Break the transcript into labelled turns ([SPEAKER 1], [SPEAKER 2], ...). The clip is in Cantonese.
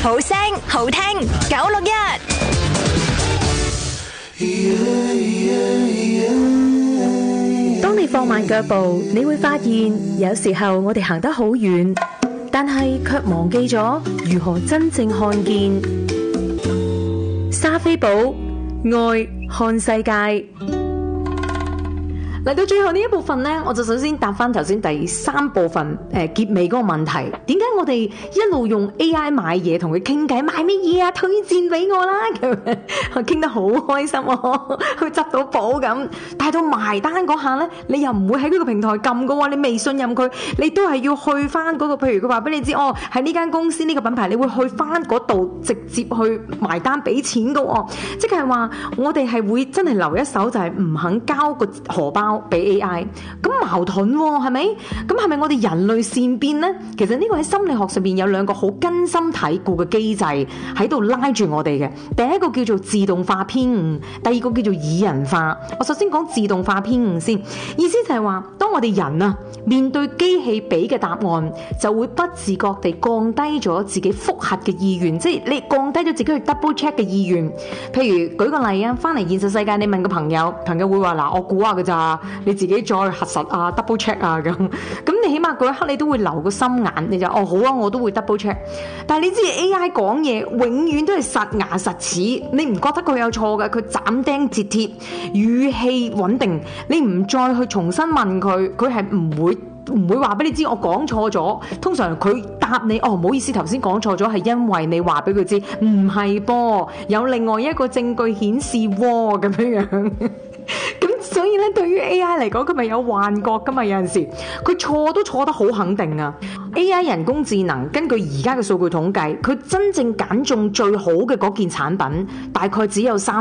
[SPEAKER 1] 好聲好聽961。
[SPEAKER 2] 當你放慢腳步，你會發現有時候我哋行得好遠，但係卻忘記咗如何真正看見。莎菲寶愛看世界。
[SPEAKER 3] 嚟到最後呢一部分呢，我就首先答翻頭先第三部分結尾嗰個問題，點解我哋一路用 AI 買嘢同佢傾偈，買乜嘢啊？推薦俾我啦，咁我傾得好開心喎，去執到寶咁。但係到埋單嗰下呢，你又唔會喺呢個平台撳噶喎，你未信任佢，你都係要去翻嗰個，譬如佢話俾你知，哦喺呢間公司呢個品牌，你會去翻嗰度直接去埋單俾錢噶喎，即係話我哋係會真係留一手，就係唔肯交個荷包俾 AI， 咁矛盾喎，係咪？咁係咪我哋人類善變呢？其實呢個喺心理學上面有兩個好根深蒂固嘅機制喺度拉住我哋嘅。第一個叫做自動化偏誤，第二個叫做擬人化。我首先講自動化偏誤先，意思就係話，當我哋人啊面對機器俾嘅答案，就會不自覺地降低咗自己複核嘅意願，即係你降低咗自己去 double check 嘅意願。譬如舉個例啊，翻嚟現實世界，你問個朋友，朋友會話嗱，我估下㗎咋，你自己再核實啊 double check 啊咁，你起碼嗰一刻你都會留個心眼，你就哦好啊，我都會 double check。但係你知 AI 講嘢永遠都係實牙實齒，你唔覺得佢有錯㗎？佢斬釘截鐵，語氣穩定，你唔再去重新問佢，佢係唔會話俾你知我講錯咗。通常佢答你哦，唔好意思，頭先講錯咗，係因為你話俾佢知唔係噃，有另外一個證據顯示喎咁樣樣。咁所以咧，對於 AI 嚟講，佢咪有幻覺噶嘛？有陣時佢錯都錯得好肯定啊！AI 人工智能根據而家嘅數據統計，佢真正揀中最好嘅嗰件產品，大概只有